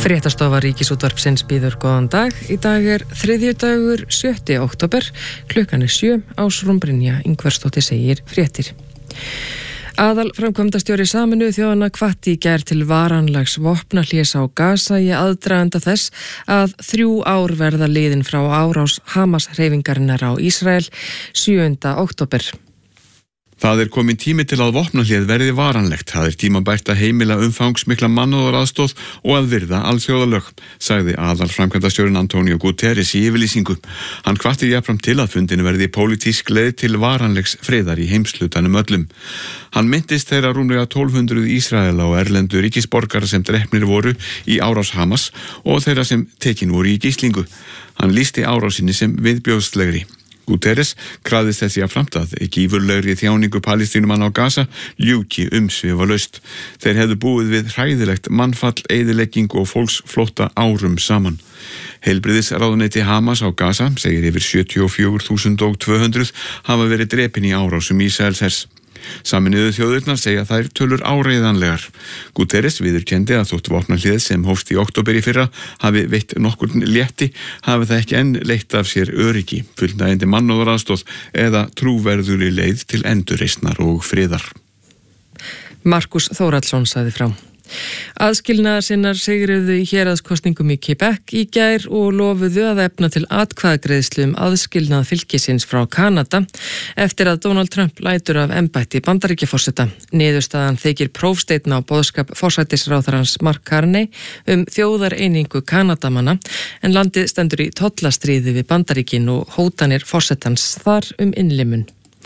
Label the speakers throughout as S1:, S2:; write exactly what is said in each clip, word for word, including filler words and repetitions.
S1: Fréttastofa Ríkisútvarpsins býður góðan dag. Í dag er þriðjudagur sjötti október, klukkan er sjö, Ásrún Brynja Ingvarsdóttir segir fréttir. Aðal framkvæmdastjóri Sameinuðu þjóðanna hvatti í gær til varanlegs vopnahlés á Gaza í aðdraganda þess að þrjú ár verða liðin frá árás Hamas hreyfingarinnar á Ísrael sjöunda október.
S2: Það er komin tími til að vopnahlið verði varanlegt. Það er tímabært að heimila umfangsmikla mannúðaraðstoð og að virða alþjóðalög, sagði aðal framkvæmdastjórinn Antonio Guterres í yfirlýsingu. Hann hvatti jafnframt til að fundinu verði pólitísk leið til varanlegs friðar í heimshlutanum öllum. Hann minntist þeirra rúmlega tólf hundruð Ísraela og erlendu ríkisborgara sem drepnir voru í árás Hamas og þeirra sem tekin voru í gíslingu. Hann lýsti árásinni sem viðbjóðslegri. Guterres krafðist þessi að framtað gífurlegri þjáningu Palestínumanna á Gaza ljúki umsvifalaust. Þeir hefðu búið við hræðilegt mannfall, eyðilegging og fólksflótta árum saman. Heilbrigðisráðuneyti Hamas á Gaza segir yfir sjötíu og fjögur þúsund tvö hundruð hafa verið drepin í árásum Ísraelshers. Sameinuðu þjóðirnar segja þær tölur áreiðanlegar. Guterres viðurkenndi að þótt vopnahlið sem hófst í október í fyrra hafi veitt nokkurn létti, hafi það ekki enn leitt af sér öryggi, fullnægjandi mannúðaraðstoð eða trúverðugri leið til endurreisnar og friðar.
S1: Markus Þórhallsson sagði frá. Aðskilnaðarsinnar sigruðu í héraðskosningum í Quebec í gær og lofuðu að efna til atkvæðagreiðslu um aðskilnað fylkisins frá Kanada eftir að Donald Trump lætur af embætti Bandaríkjaforseta. Niðurstaðan þykir prófsteinn á boðskap forsætisráðherrans Mark Carney um þjóðareiningu Kanadamanna, en landið stendur í tollastríði við Bandaríkin og hótanir forsetans þar um innlimun.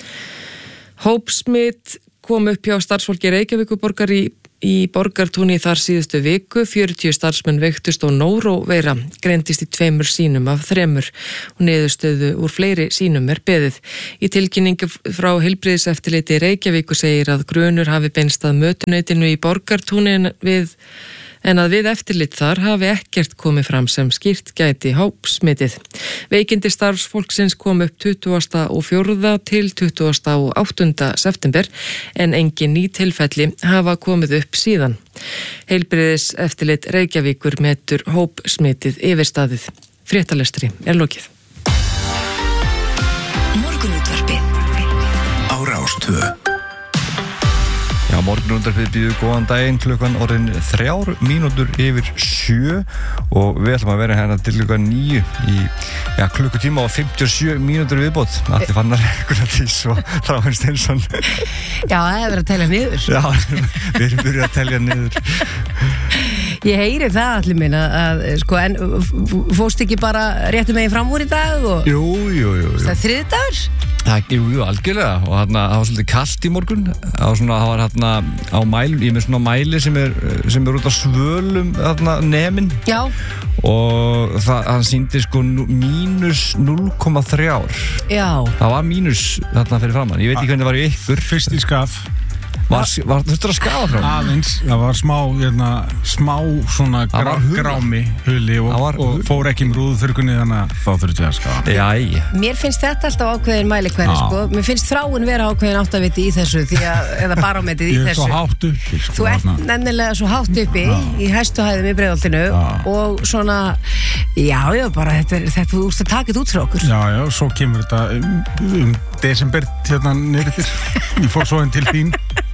S1: Hópsmit kom upp hjá starfsfólki Reykjavíkurborgar í Í borgartúni þar síðustu viku, fjörutíu starfsmenn veiktust og nóróveira greindist í tveimur sínum af þremur og niðurstöðu úr fleiri sínum er beðið. Í tilkynningu frá heilbrigðiseftirliti Reykjavíkur segir að grunur hafi beinst að mötuneytinu í borgartúni en við en að við eftirlit þar hafi ekkert komið fram sem skýrt gæti hópsmitið. Veikindi starfsfólksins kom upp tuttugasta og fjórða til tuttugasta og áttunda september en engin ný tilfelli hafa komið upp síðan. Heilbrigðis eftirlit Reykjavíkur metur hópsmitið yfirstaðið. Fréttalestri er lokið.
S3: Morgunútvarpið á Rás tvö.
S4: Já, morgunútvarpið býður góðan daginn, klukkan orðin þrjár mínútur yfir sjö og við ætlum að vera hérna til klukkan níu í ja, klukkutíma og fimmtíu og sjö mínútur viðbót. Allir fannar Gunnardís og Þráinn Steinsson.
S5: Já, það er verið að telja niður.
S4: Já, við erum byrjuð að telja niður.
S5: Ég heyri það allir minna að, sko, en fórst ekki bara réttum megin fram úr í dag og...
S4: Jú, jú, jú. jú.
S5: Það er þriðdagur?
S4: Það, jú, jú, algjörlega og þarna, það var svolítið kalt í morgun það var svona, það var hérna á mælum ég er með svona mæli sem er, sem er út á svölum þarna nemin
S5: Já
S4: og það, það sýndi sko mínus núll komma þrjú
S5: Já
S4: það var mínus þarna fyrir framann ég veit ekki hvernig það var í ykkur
S6: Fyrst í skaf
S4: Var, var, þurftur að skafa frá?
S6: Aðeins, það var smá, hérna, smá svona grá, grámi huli og,
S4: var,
S6: og fór ekki um rúðuþurrkunni þannig að þá þurfti að skafa.
S4: Jæja.
S5: Mér finnst þetta alltaf ákveðin mælikvæði, sko. Mér finnst Þráinn vera ákveðin áttaviti í þessu, því að, eða barómetið í þessu.
S6: Ég er svo hátt uppi. Sko,
S5: Þú ert nennilega svo hátt uppi Já. Í hæstu hæðum í Breiðholtinu og svona, já, já, bara þetta, þetta þú úrst að taka þetta út frá okkur.
S6: Já, já, svo kemur þetta um, um desember hérna niður. Ég fór svo inn til þín.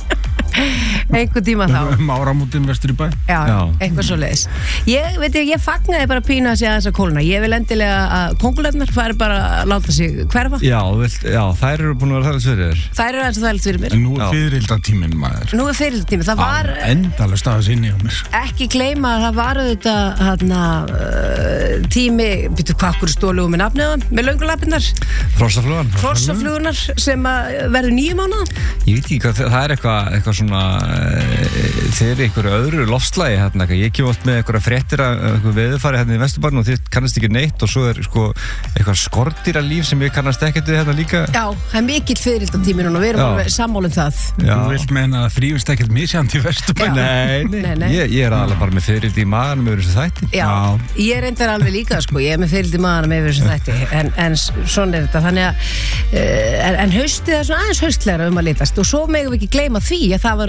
S5: Einhver tíma þá
S6: um áramótin vestur í bæ
S5: já, já. Eitthvað svo leiðis ég, veit ég, ég fagnaði bara pína að sé aðeins að kóluna ég vil endilega að kóngulefnar fari bara að láta sig hverfa
S4: já, vilt, já, þær eru búin að vera þærlega fyrir þér
S5: þær eru eins og þærlega fyrir mér
S6: en nú er fyririldatíminn maður
S5: nú er fyririldatíminn, það var
S6: endalaust aðeins inni á mér
S5: ekki gleyma að það var þetta hana, uh, tími, býtu hvað okkur stólu um með nafniðan, með löngulapinnar hrossaflugunar sem verður níu mánuða
S4: ég veit ekki hvað, það er eitthvað eitthva svona þeir eru einhverju öðru loftslægi hérna, ég kem oft með einhverja fréttir af einhverju veðurfari hérna í Vesturbarn og þið kannast ekki neitt og svo er sko eitthvað skordýralíf sem ég kannast ekkert við hérna líka
S5: Já, það er mikill fyririldatími núna og við erum alveg sammálum það
S6: Já. Þú vilt meina að þrífist ekkert misjant í Vesturbarn
S4: Nei, nei, nei, nei. Ég, ég er alveg bara með fyririldi í maðanum yfir þessu þætti
S5: Já, Já. Ég er reyndar alveg líka sko, ég er með fyririldi í maðanum yfir þessu þætti en, en svona er þetta þannig að en, en haustið er svona aðeins haustlegra um að litast og svo megum við ekki gleyma því að það var þetta bara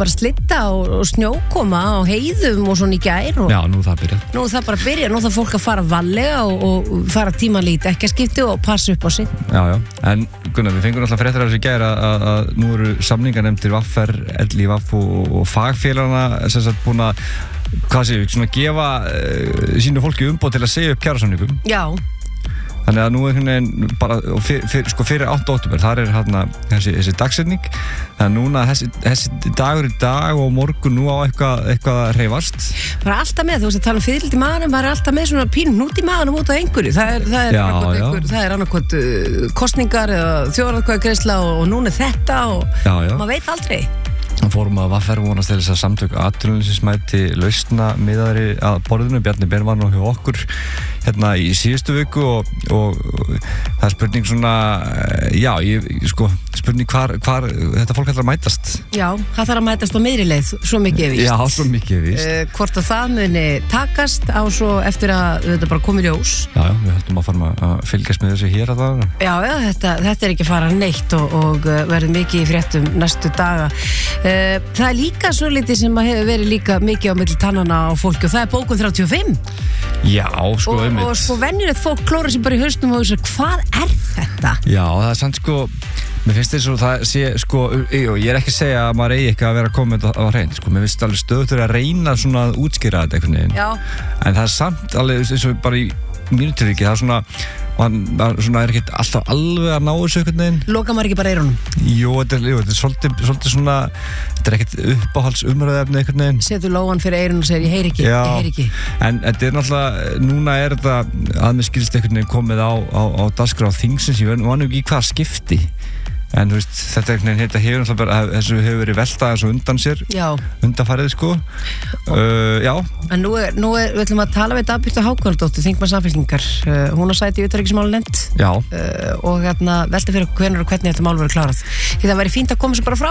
S5: var slydda og, og snjókoma á heiðum og svona í gær og
S4: Já, nú það byrja
S5: Nú það bara byrja, nú það fólk að fara varlega og, og fara tímanlít ekki að skipti og passa upp á sig
S4: Já, já, en Gunnar, við fengum alltaf fréttir af þessu gær að, að, að nú eru samningarnefndir V R, L I V og, og fagfélagana sem sagt búin að hvað séu, svona gefa uh, sínu fólki umboð til að segja upp kjarasamningum
S5: Já
S4: Þannig að nú er hérna bara fyr, fyr, sko fyrir áttunda október, þar er hérna þessi, þessi dagsetning þannig að núna þessi, þessi dagur í dag og morgun nú á eitthvað, eitthvað að hreyfast
S5: bara alltaf með, þú veist að tala um fyrirld í maðanum maður er alltaf með svona pín hnút í maðanum út á einhverju það er, það er
S4: já,
S5: einhver, það er annarkot uh, kostningar eða þjóðaratkvæðagreiðsla og, og núna er þetta og
S4: já, já.
S5: maður veit aldrei
S4: Það fórum að V R vonast til þess að samtök atvinnulífsins mæti lausna miðaðri að borðinu, Bjarni Ben var nú hjá okkur hérna í síðustu viku og, og, og það er spurning svona, já, ég, sko, spurning hvar, hvar þetta fólk ætlar að mætast.
S5: Já, það þarf að mætast á miðri leið, svo mikið er víst.
S4: Já, svo mikið er víst.
S5: Uh, hvort að það muni takast á svo eftir að þetta bara komið ljós.
S4: Já, já, við höldum að fara að fylgjast með þessu hér að það.
S5: Já, já, þetta, þetta er ekki að fara neitt og, og verður mikið í fréttum næstu daga. Uh, það er líka svo litið sem að hefur verið líka mikið á milli tannana á fólki og það er bókun þrjátíu og fimm.
S4: Já, sko,
S5: og, og sko venjulegt fólk klóra sér bara í hausnum og þess að hvað er þetta?
S4: Já, það er samt sko, mér finnst þess að það sé sko, ég er ekki að segja að maður eigi ekki að vera að koma á hrein, sko, mér finnst alveg stöðutur að reyna svona að útskýra þetta einhvern veginn.
S5: Já.
S4: En það er samt alveg eins og bara í mínu tilviki, það er svona Man, man svona er ekki alltaf alveg að ná þessu einhvern veginn.
S5: Loka maður ekki bara eyrunum?
S4: Jú, þetta er, jú, þetta er svolítið, svolítið svona, þetta er ekkert uppáhalds umræðefni einhvern veginn.
S5: Setur lóan fyrir eyrun og segir ég heyr ekki,
S4: Já,
S5: ég heyr ekki.
S4: En þetta er náttúrulega, núna er þetta að mér skilst einhvern veginn komið á, á, á dagskrá þingsins, ég veit ekki í hvað skipti. En þú veist, þetta, þetta hefur náttúrulega bara, þessu hefur verið veltað þessu undan sér,
S5: já.
S4: Undanfarið sko, uh, já.
S5: En nú er, nú er, við ætlum að tala við Dagbjörtu Hákonardóttur, þingmann Samfylkingar, uh, hún á sæti í utanríkismálanefnd
S4: Já.
S5: Uh, og hérna velta fyrir hvenær og hvernig þetta mál verður klárað. Því það væri fínt að koma svo bara frá,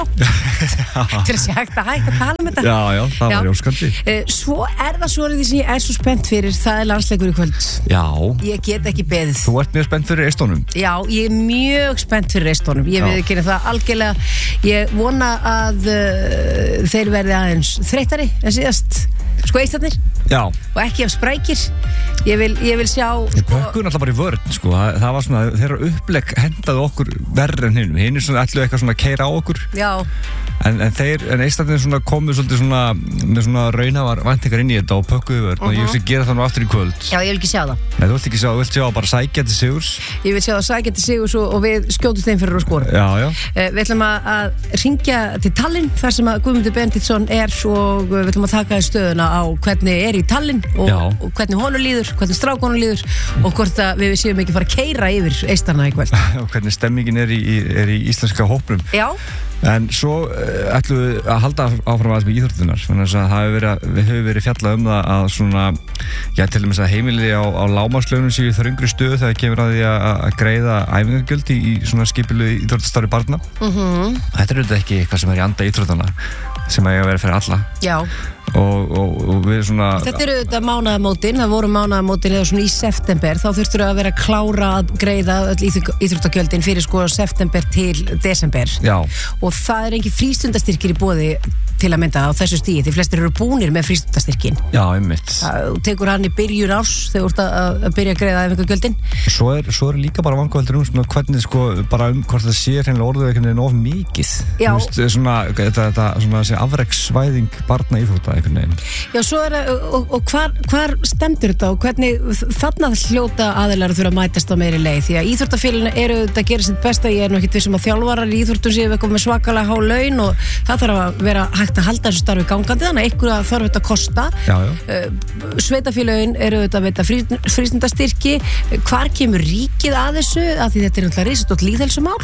S5: til að sé hægt að hægt að tala um þetta.
S4: Já, já, það var jóskandi.
S5: Uh, svo er það svo því sem ég er svo spennt fyrir, það er landsleikur í kvöld.
S4: Já.
S5: Ég get ekki beðið.
S4: Þú ert mjög spennt fyrir Eistónum.
S5: Já, ég er mjög spennt fyrir Eistónum. Ég við kynna það algjörlega. Ég vona að uh, þeir verði aðeins þreyttari en síðast sko eistarnir.
S4: Já.
S5: Og ekki af sprækir. Ég vil, ég vil sjá
S4: Þeir pökkuðu alltaf bara í vörn sko. það, það var svona, þeirra upplegg hendaði okkur verri en hinum, hinn er svona ætluðu eitthvað svona að keyra á okkur.
S5: Já.
S4: En, en þeir, en eistarnir svona komu svolítið svona með svona raunhafar væntingar inn í þetta og pökkuðu vörn uh-huh. og ég vil gera það nú aftur í kvöld.
S5: Já, ég vil ekki sjá það.
S4: Nei, þú vilt ekki sjá, þú vilt sjá bara sækja til sigurs.
S5: Ég vil sjá það sækja til sigurs og, og við skjótum þeim fyrir að skora.
S4: Já, já.
S5: Uh, við ætlum að, að ringja til Tallinn þar sem að Guðmundur Benediktsson er og við ætlum að taka í stöðuna á hvernig er í Tallinn og, og hvernig honum líður, hvernig strákonum líður og hvort að við séum ekki fara að keyra yfir eistarna í kvöld.
S4: Og hvernig stemmingin er í, í, er í íslenska hópnum.
S5: Já.
S4: En svo uh, ætlum við að halda áfram aðeins með íþróttunar þannig að það hefur verið, við höfum verið fjallað um það að svona, já til dæmis að heimili á, á lágmarkslaunum séu í þröngri stöðu þegar kemur að því að, að greiða æfingagjöld í, í svona skipilu íþróttastarfi barna.
S5: Mm-hmm.
S4: Þetta er auðvitað ekki eitthvað sem er í anda íþróttana sem að eiga að vera fyrir alla.
S5: Já.
S4: Og, og, og við svona
S5: Þetta eru auðvitað mánaðamótin, það voru mánaðamótin eða svona í september, þá þurftur að vera að klára að greiða öll íþróttagjöldin fyrir sko september til desember.
S4: Já.
S5: Og það er engin frístundastyrkir í boði til að mynda á þessu stíði, því flestir eru búnir með frístundastyrkin.
S4: Já, einmitt.
S5: Þú tekur hann í byrjun árs þegar þú ert að, að byrja að greiða æfingagjöldin.
S4: Svo er, svo er líka bara vangaveldur um svona hvernig sko, bara um hvort það sé hreinlega orðið einhvern veginn of mikið.
S5: Já.
S4: Þú veist, svona, þetta, þetta, svona þessi afreksvæðing barna íþrótta einhvern veginn.
S5: Já, svo er að, og, og hvar, hvar stendur þetta og hvernig þarna hljóta aðilar þurfa að mætast á meiri leið, því að íþróttafélagin eru þetta að gera sitt besta, ég er nú ekkert vissum að þjálfarar í íþróttum séu eitthvað með svakalega há laun og það þarf að vera hægt að halda þessu starfi gangandi, þannig að einhverja þarf þetta að kosta.
S4: Já, já.
S5: Uh, sveitafélagin eru þetta að veita frístundastyrki, hvar kemur ríkið að þessu, að því þetta er náttúrulega risastórt lýðheilsumál,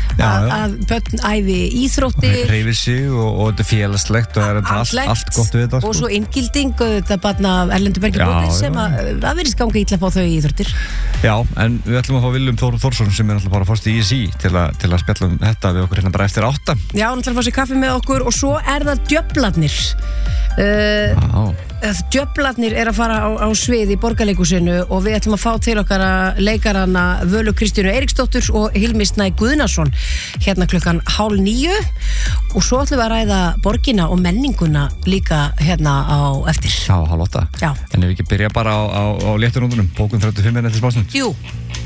S5: að börn æfi íþróttir,
S4: hreyfi sig og, og þetta er félagslegt og er allt, allt gott við þetta.
S5: Og svo inngilding og þetta barna Erlendur Bergi Bóðið sem að það verðist ganga illa að fá þau í íþróttir.
S4: Já, en við ætlum að fá Viljum Þór Þórsson sem er náttúrulega bara fórst í I S I til, a, til að spjalla um þetta við okkur hérna bara eftir átta.
S5: Já, hann ætlar að fá sér kaffi með okkur og svo er það djöflarnir. Uh, að djöflarnir er að fara á, á svið í Borgarleikhúsinu og við ætlum að fá til okkar að leikarana Völu Kristínu Eiríksdóttur og Hilmi Snæ Guðnason hérna klukkan hálf níu og svo ætlum við að ræða borgina og menninguna líka hérna á eftir.
S4: Já, hálf åtta.
S5: Já.
S4: En ef við ekki byrja bara á, á, á létturúndunum, bókun þrjátíu og fimm er eftir spásnum.
S5: Jú.